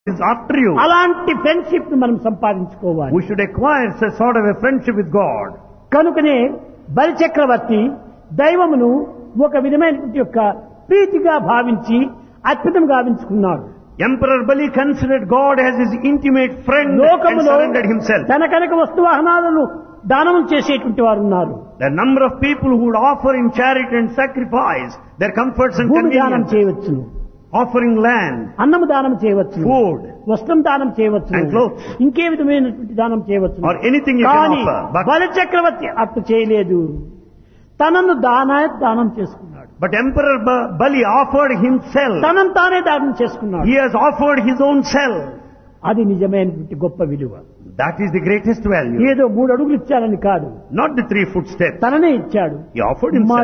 is after you. అలాంటి friendship ను మనం సంపాదించుకోవాలి. We should acquire a sort of a friendship with God. కనుకనే బలి చక్రవర్తి దైవమును ఒక విధమైన యొక్క ప్రీతిగా భావించి అర్పితం గావించుకున్నాడు. Emperor Bali considered God as his intimate friend and లోకములో surrendered himself. తన కనుక వస్తువాహనాలను దానం చేసేటువంటి వారు ఉన్నారు. The number of people who would offer in charity and sacrifice their comforts and భూమి దానం conveniences, చేయవచ్చును, offering land, అన్నము దానం చేయవచ్చు, food, వస్త్రం దానం చేయవచ్చు, and clothes, ఇంకే విధమైనటువంటి దానం చేయవచ్చు. or anything you can కానీ offer. But బలి చక్రవర్తి అట్టు చేయలేదు. తనను దానం చేసుకున్నాడు. But Emperor Bali offered himself. తనను తానే దానం చేసుకున్నాడు. He has offered his own self. అది నిజమైనటువంటి గొప్ప విలువ. That is the greatest value. ఏదో 3 అడుగులు ఇచ్చారని కాదు, Not the 3 footsteps. తననే ఇచ్చాడు. He offered himself.